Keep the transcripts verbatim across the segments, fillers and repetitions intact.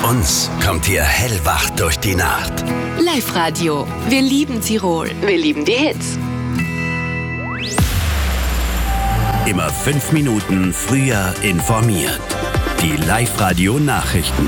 uns kommt ihr hellwach durch die Nacht. Live-Radio. Wir lieben Tirol. Wir lieben die Hits. Immer fünf Minuten früher informiert. Die Live-Radio-Nachrichten.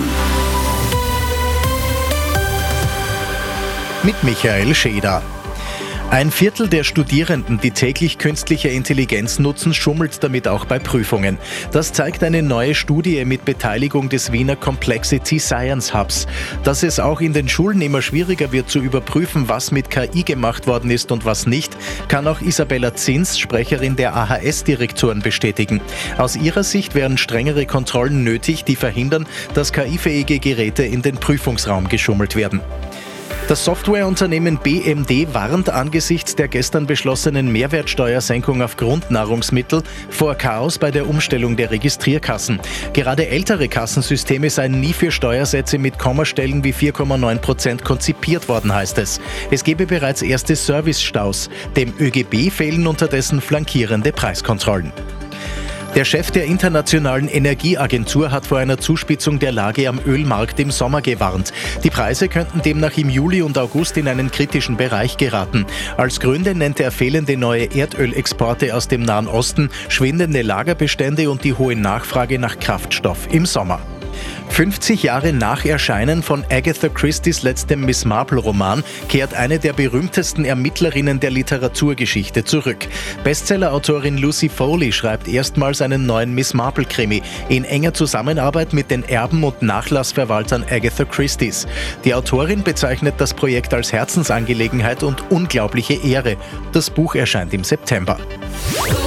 Mit Michael Scheder. Ein Viertel der Studierenden, die täglich künstliche Intelligenz nutzen, schummelt damit auch bei Prüfungen. Das zeigt eine neue Studie mit Beteiligung des Wiener Complexity Science Hubs. Dass es auch in den Schulen immer schwieriger wird zu überprüfen, was mit K I gemacht worden ist und was nicht, kann auch Isabella Zins, Sprecherin der A H S-Direktoren, bestätigen. Aus ihrer Sicht wären strengere Kontrollen nötig, die verhindern, dass K I-fähige Geräte in den Prüfungsraum geschummelt werden. Das Softwareunternehmen B M D warnt angesichts der gestern beschlossenen Mehrwertsteuersenkung auf Grundnahrungsmittel vor Chaos bei der Umstellung der Registrierkassen. Gerade ältere Kassensysteme seien nie für Steuersätze mit Kommastellen wie vier Komma neun Prozent konzipiert worden, heißt es. Es gebe bereits erste Servicestaus. Dem Ö G B fehlen unterdessen flankierende Preiskontrollen. Der Chef der Internationalen Energieagentur hat vor einer Zuspitzung der Lage am Ölmarkt im Sommer gewarnt. Die Preise könnten demnach im Juli und August in einen kritischen Bereich geraten. Als Gründe nennt er fehlende neue Erdölexporte aus dem Nahen Osten, schwindende Lagerbestände und die hohe Nachfrage nach Kraftstoff im Sommer. fünfzig Jahre nach Erscheinen von Agatha Christies letztem Miss Marple-Roman kehrt eine der berühmtesten Ermittlerinnen der Literaturgeschichte zurück. Bestsellerautorin Lucy Foley schreibt erstmals einen neuen Miss Marple-Krimi in enger Zusammenarbeit mit den Erben und Nachlassverwaltern Agatha Christies. Die Autorin bezeichnet das Projekt als Herzensangelegenheit und unglaubliche Ehre. Das Buch erscheint im September.